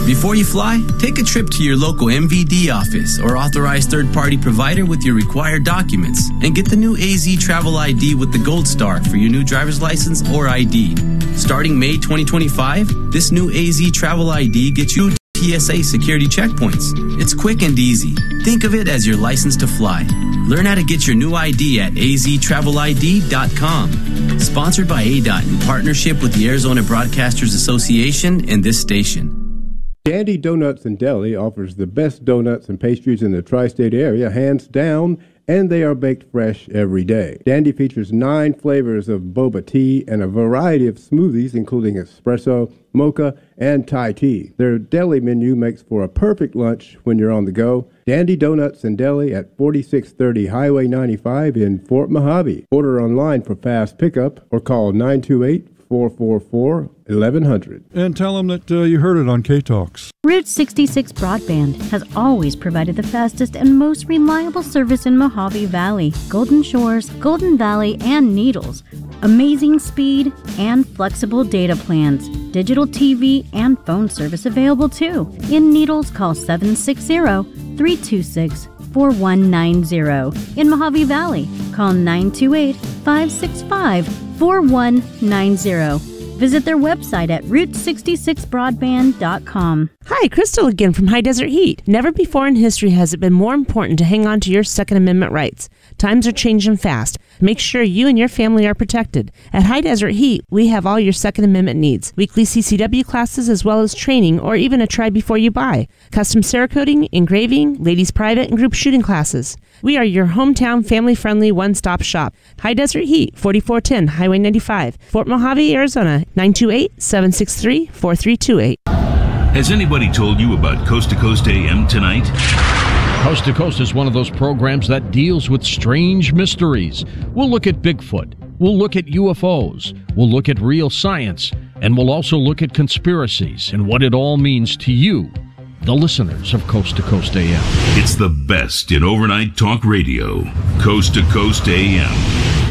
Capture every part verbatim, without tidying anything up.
Before you fly, take a trip to your local M V D office or authorized third-party provider with your required documents and get the new A Z Travel I D with the Gold Star for your new driver's license or I D. Starting May twenty twenty-five, this new A Z Travel I D gets you T S A security checkpoints. It's quick and easy. Think of it as your license to fly. Learn how to get your new I D at A Z travel I D dot com. Sponsored by A D O T in partnership with the Arizona Broadcasters Association and this station. Dandy Donuts and Deli offers the best donuts and pastries in the tri-state area, hands down, and they are baked fresh every day. Dandy features nine flavors of boba tea and a variety of smoothies, including espresso, mocha, and Thai tea. Their deli menu makes for a perfect lunch when you're on the go. Dandy Donuts and Deli at forty-six thirty Highway ninety-five in Fort Mojave. Order online for fast pickup or call nine two eight, four four four, eleven hundred. And tell them that uh, you heard it on K-Talks. Route sixty-six Broadband has always provided the fastest and most reliable service in Mojave Valley, Golden Shores, Golden Valley, and Needles. Amazing speed and flexible data plans. Digital T V and phone service available too. In Needles, call seven six zero, three two six, four one nine zero. In Mojave Valley, call nine two eight, five six five, four one nine zero. Visit their website at route sixty-six broadband dot com. Hi, Crystal again from High Desert Heat. Never before in history has it been more important to hang on to your Second Amendment rights. Times are changing fast. Make sure you and your family are protected. At High Desert Heat, we have all your Second Amendment needs. Weekly C C W classes as well as training or even a try before you buy. Custom Cerakoting, engraving, ladies private and group shooting classes. We are your hometown family-friendly one-stop shop. High Desert Heat, forty-four ten Highway ninety-five, Fort Mojave, Arizona, nine two eight, seven six three, four three two eight. Has anybody told you about Coast to Coast A M tonight? Coast to Coast is one of those programs that deals with strange mysteries. We'll look at Bigfoot. We'll look at U F Os. We'll look at real science. And we'll also look at conspiracies and what it all means to you, the listeners of Coast to Coast A M. It's the best in overnight talk radio. Coast to Coast A M.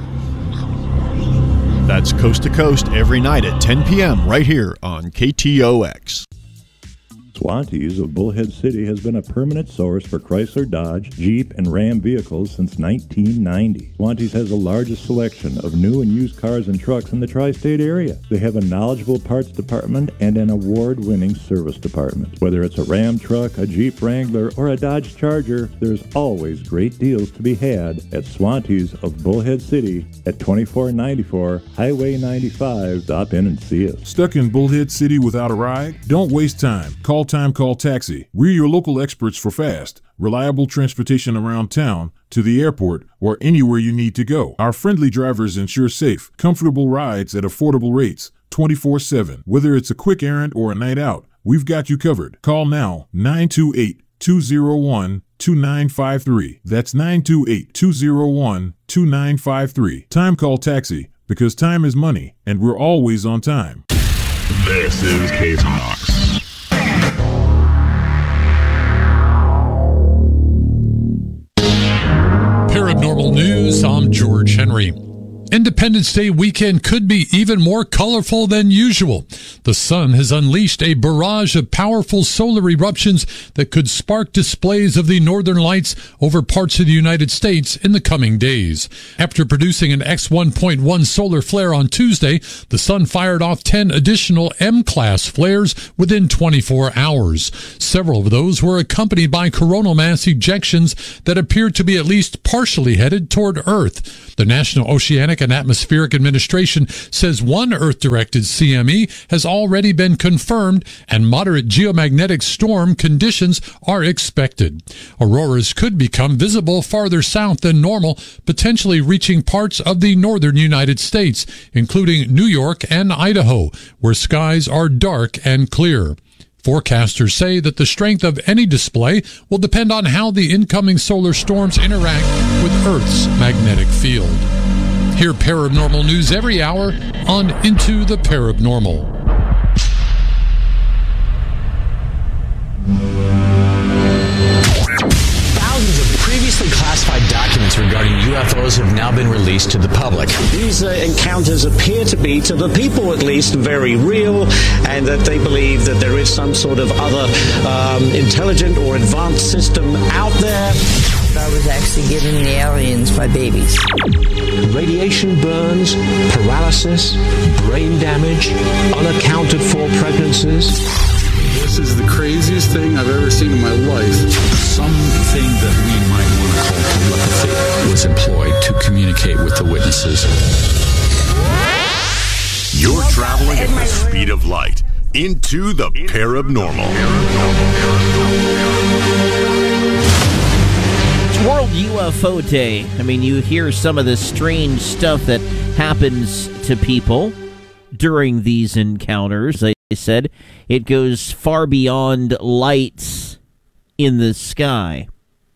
That's Coast to Coast every night at ten p.m. right here on K T O X. Swantees of Bullhead City has been a permanent source for Chrysler, Dodge, Jeep, and Ram vehicles since nineteen ninety. Swantees has the largest selection of new and used cars and trucks in the tri-state area. They have a knowledgeable parts department and an award-winning service department. Whether it's a Ram truck, a Jeep Wrangler, or a Dodge Charger, there's always great deals to be had at Swantees of Bullhead City at twenty-four ninety-four Highway ninety-five. Stop in and see us. Stuck in Bullhead City without a ride? Don't waste time. Call Time Call Taxi. We're your local experts for fast, reliable transportation around town, to the airport, or anywhere you need to go. Our friendly drivers ensure safe, comfortable rides at affordable rates, twenty-four seven. Whether it's a quick errand or a night out, we've got you covered. Call now, nine two eight, two zero one, two nine five three. That's nine two eight, two zero one, two nine five three. Time Call Taxi, because time is money, and we're always on time. This is K-Talks. Paranormal News, I'm George Henry. Independence Day weekend could be even more colorful than usual. The sun has unleashed a barrage of powerful solar eruptions that could spark displays of the northern lights over parts of the United States in the coming days. After producing an X one point one solar flare on Tuesday, the sun fired off ten additional M-class flares within twenty-four hours. Several of those were accompanied by coronal mass ejections that appeared to be at least partially headed toward Earth. The National Oceanic and Atmospheric Administration says one Earth-directed C M E has already been confirmed and moderate geomagnetic storm conditions are expected. Auroras could become visible farther south than normal, potentially reaching parts of the northern United States, including New York and Idaho, where skies are dark and clear. Forecasters say that the strength of any display will depend on how the incoming solar storms interact with Earth's magnetic field. Hear paranormal news every hour on Into the Paranormal. Thousands of previously classified documents regarding U F Os photos have now been released to the public. These uh, encounters appear to be, to the people at least, very real, and that they believe that there is some sort of other um, intelligent or advanced system out there. I was actually given the aliens by babies. Radiation burns, paralysis, brain damage, unaccounted for pregnancies. This is the craziest thing I've ever seen in my life. Something that we might want to call telepathy was employed to communicate with the witnesses. You're traveling at the speed of light into the paranormal. It's World U F O Day. I mean, you hear some of the strange stuff that happens to people during these encounters. They said it goes far beyond lights in the sky.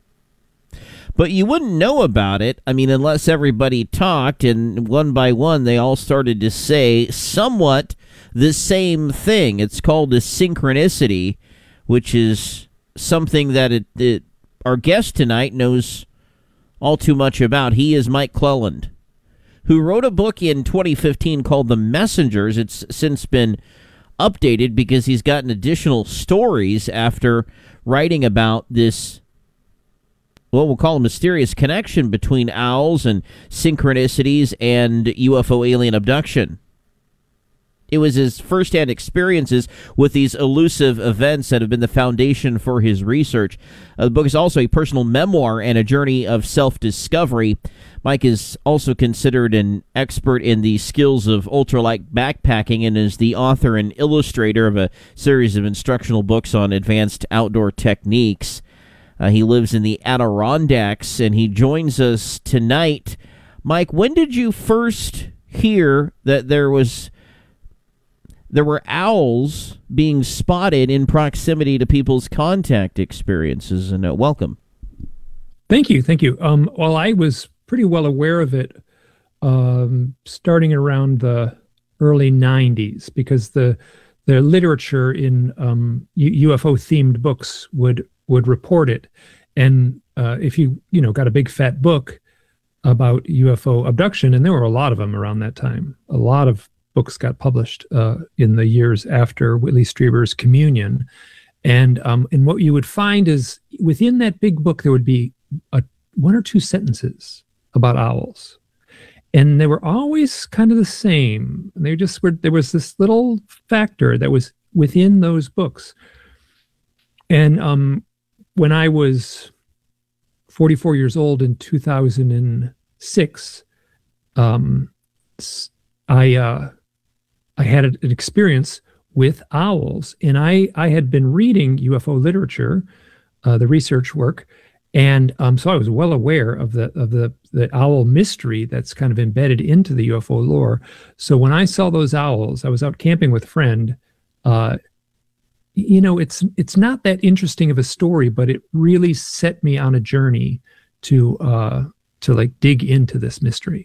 But you wouldn't know about it, I mean, unless everybody talked, and one by one they all started to say somewhat the same thing. It's called a synchronicity, which is something that it, it, our guest tonight knows all too much about. He is Mike Clelland, who wrote a book in twenty fifteen called The Messengers. It's since been updated because he's gotten additional stories after writing about this, well, we'll call a mysterious connection between owls and synchronicities and U F O alien abduction. It was his first-hand experiences with these elusive events that have been the foundation for his research. Uh, the book is also a personal memoir and a journey of self-discovery. Mike is also considered an expert in the skills of ultralight backpacking and is the author and illustrator of a series of instructional books on advanced outdoor techniques. Uh, he lives in the Adirondacks, and he joins us tonight. Mike, when did you first hear that there was there were owls being spotted in proximity to people's contact experiences? And uh, welcome. Thank you, thank you. Um, well, I was pretty well aware of it um, starting around the early nineties, because the the literature in um, U F O themed books would would report it. And uh, if you you know got a big fat book about U F O abduction, and there were a lot of them around that time, a lot of books got published uh, in the years after Whitley Strieber's Communion. And um, and what you would find is within that big book there would be a, one or two sentences about owls, and they were always kind of the same. They just were. There was this little factor that was within those books. And um, when I was forty-four years old in two thousand six, um, I uh, I had an experience with owls, and I I had been reading U F O literature, uh, the research work. And um, so I was well aware of the of the the owl mystery that's kind of embedded into the U F O lore. So when I saw those owls, I was out camping with a friend. Uh, you know, it's it's not that interesting of a story, but it really set me on a journey to uh, to like dig into this mystery.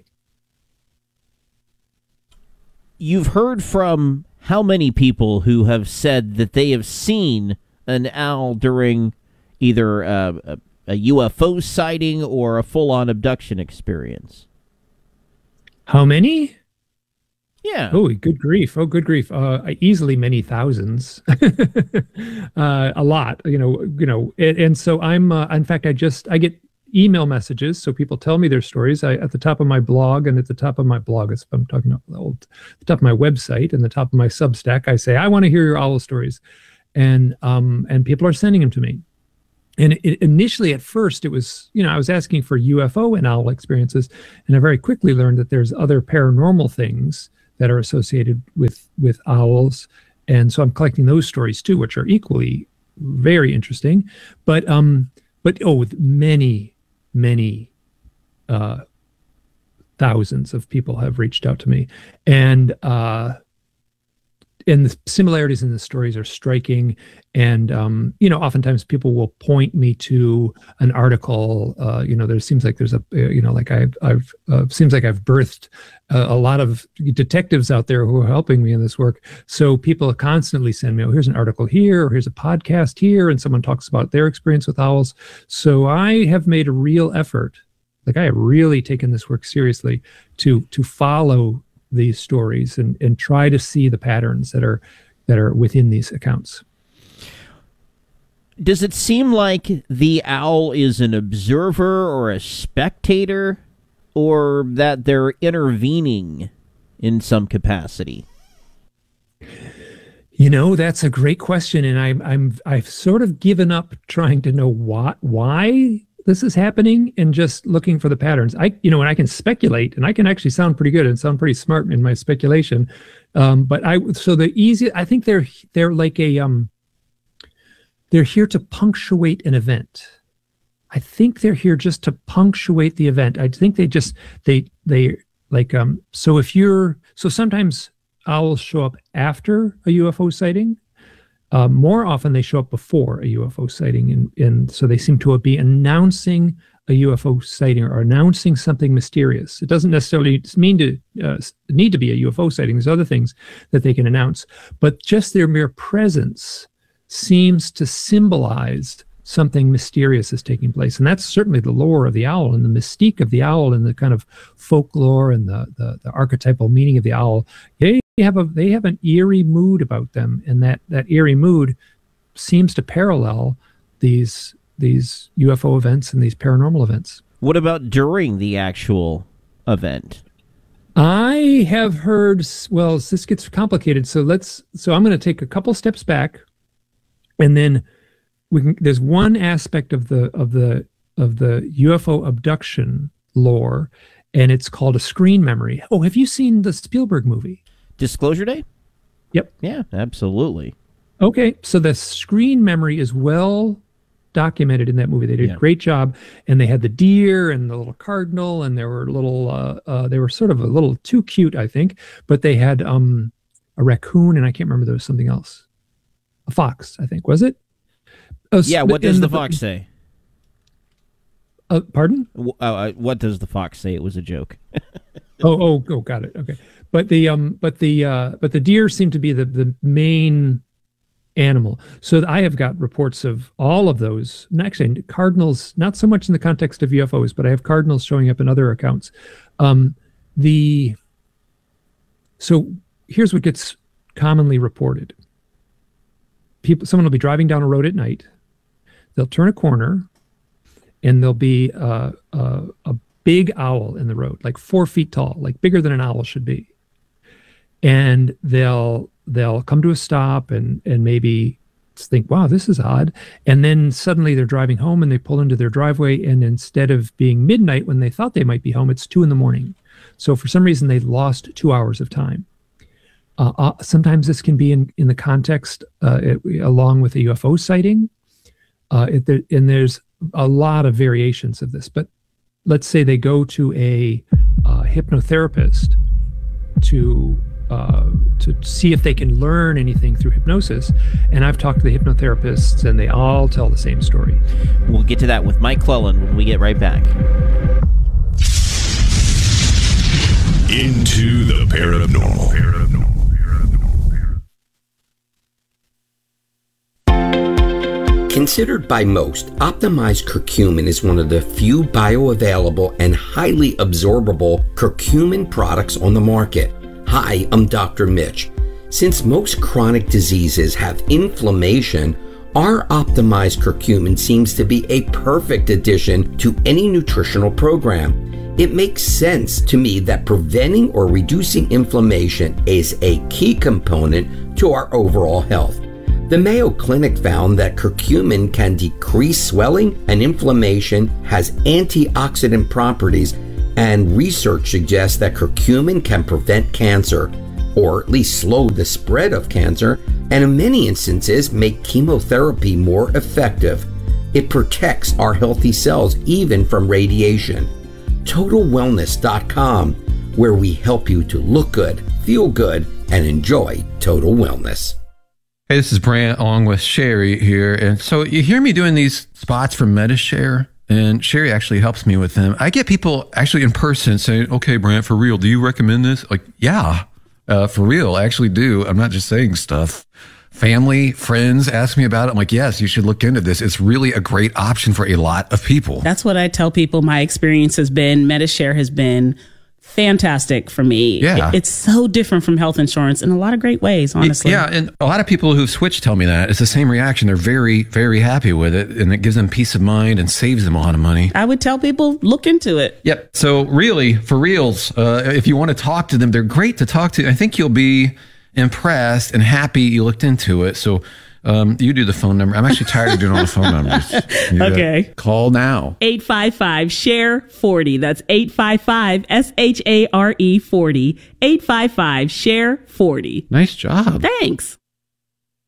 You've heard from how many people who have said that they have seen an owl during either uh, a a U F O sighting or a full-on abduction experience? How many? Yeah. Oh, good grief. Oh, good grief. Uh, easily many thousands. uh, a lot, you know, you know, and, and so I'm, uh, in fact, I just, I get email messages. So people tell me their stories. I, at the top of my blog and at the top of my blog, if I'm talking about the old, the top of my website and the top of my Substack, I say, I want to hear your owl stories. And, um, and people are sending them to me. And it, initially, at first, it was, you know, I was asking for U F O and owl experiences, and I very quickly learned that there's other paranormal things that are associated with with owls, and so I'm collecting those stories too, which are equally very interesting. But um, but oh, with many, many uh, thousands of people have reached out to me, and uh, and the similarities in the stories are striking. And, um, you know, oftentimes people will point me to an article. Uh, you know, there seems like there's a, you know, like I've, I've uh, seems like I've birthed a, a lot of detectives out there who are helping me in this work. So people constantly send me, oh, here's an article here, or here's a podcast here, and someone talks about their experience with owls. So I have made a real effort Like I have really taken this work seriously to to follow these stories and and try to see the patterns that are that are within these accounts. Does it seem like the owl is an observer or a spectator, or that they're intervening in some capacity? You know, that's a great question, and I'm I'm I've sort of given up trying to know why why this is happening and just looking for the patterns. I you know, and I can speculate, and I can actually sound pretty good and sound pretty smart in my speculation. Um, but I so the easy I think they're they're like a um. They're here to punctuate an event. I think they're here just to punctuate the event. I think they just, they, they like, um, so if you're, so sometimes owls show up after a U F O sighting. Uh, more often they show up before a U F O sighting. And, and so they seem to be announcing a U F O sighting or announcing something mysterious. It doesn't necessarily mean to uh, need to be a U F O sighting. There's other things that they can announce, but just their mere presence seems to symbolize something mysterious is taking place. And that's certainly the lore of the owl and the mystique of the owl and the kind of folklore and the, the, the archetypal meaning of the owl. They have a they have an eerie mood about them, and that, that eerie mood seems to parallel these these U F O events and these paranormal events. What about during the actual event? I have heard, well, this gets complicated. So let's so I'm going to take a couple steps back. And then we can, there's one aspect of the of the of the U F O abduction lore, and it's called a screen memory. Oh, have you seen the Spielberg movie? Disclosure Day? Yep. Yeah, absolutely. Okay, so the screen memory is well documented in that movie. They did yeah. a great job, and they had the deer and the little cardinal, and there were little uh, uh, they were sort of a little too cute, I think, but they had um, a raccoon, and I can't remember there was something else. A fox, I think, was it? Oh, yeah, what does the, the fox say? Uh, pardon? Uh, what does the fox say? It was a joke. oh, oh, oh, got it. Okay, but the um, but the uh, but the deer seem to be the the main animal. So I have got reports of all of those. And actually, cardinals, not so much in the context of U F Os, but I have cardinals showing up in other accounts. Um, the so here's what gets commonly reported. People, someone will be driving down a road at night. They'll turn a corner, and there'll be a, a, a big owl in the road, like four feet tall, like bigger than an owl should be. And they'll they'll come to a stop and and maybe think, "Wow, this is odd." And then suddenly they're driving home, and they pull into their driveway, and instead of being midnight when they thought they might be home, it's two in the morning. So for some reason, they lost two hours of time. Uh, uh, sometimes this can be in, in the context uh, it, along with a U F O sighting. Uh, it, there, and there's a lot of variations of this. But let's say they go to a uh, hypnotherapist to uh, to see if they can learn anything through hypnosis. And I've talked to the hypnotherapists, and they all tell the same story. We'll get to that with Mike Clelland when we get right back. Into the paranormal. paranormal. Considered by most, optimized curcumin is one of the few bioavailable and highly absorbable curcumin products on the market. Hi, I'm Doctor Mitch. Since most chronic diseases have inflammation, our optimized curcumin seems to be a perfect addition to any nutritional program. It makes sense to me that preventing or reducing inflammation is a key component to our overall health. The Mayo Clinic found that curcumin can decrease swelling and inflammation, has antioxidant properties, and research suggests that curcumin can prevent cancer, or at least slow the spread of cancer, and in many instances make chemotherapy more effective. It protects our healthy cells even from radiation. Total Wellness dot com, where we help you to look good, feel good, and enjoy total wellness. Hey, this is Brant along with Sherry here. And so you hear me doing these spots for MediShare, and Sherry actually helps me with them. I get people actually in person saying, "Okay, Brant, for real, do you recommend this?" Like, yeah, uh, for real, I actually do. I'm not just saying stuff. family, friends ask me about it. I'm like, yes, you should look into this. It's really a great option for a lot of people. That's what I tell people. My experience has been, Medi-Share has been fantastic for me. Yeah. It, it's so different from health insurance in a lot of great ways, honestly. Yeah, and a lot of people who've switched tell me that. It's the same reaction. They're very, very happy with it, and it gives them peace of mind and saves them a lot of money. I would tell people, look into it. Yep. So really, for reals, uh, if you want to talk to them, they're great to talk to. I think you'll be impressed and happy you looked into it. So um, you do the phone number. I'm actually tired of doing all the phone numbers. You, uh, okay. Call now. eight five five, S H A R E, forty. That's eight five five, S H A R E, forty. eight five five, S H A R E, forty. Nice job. Thanks.